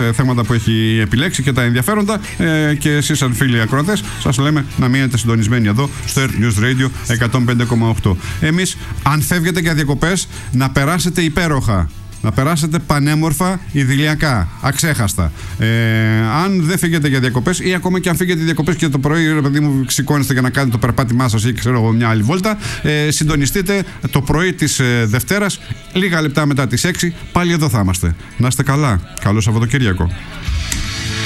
θέματα που έχει επιλέξει και τα ενδιαφέροντα. Και εσείς, σαν φίλοι ακροατές, σας λέμε να μείνετε συντονισμένοι εδώ στο Earth News Radio 105,8. Εμείς, αν φεύγετε για διακοπές, να περάσετε υπέροχα. Να περάσετε πανέμορφα, ιδηλιακά, αξέχαστα. Αν δεν φύγετε για διακοπές, ή ακόμα και αν φύγετε διακοπές και το πρωί, ρε παιδί μου, σηκώνεστε για να κάνετε το περπάτημά σας ή ξέρω εγώ μια άλλη βόλτα, συντονιστείτε το πρωί της Δευτέρας, λίγα λεπτά μετά τις 6, πάλι εδώ θα είμαστε. Να είστε καλά. Καλό Σαββατοκύριακο.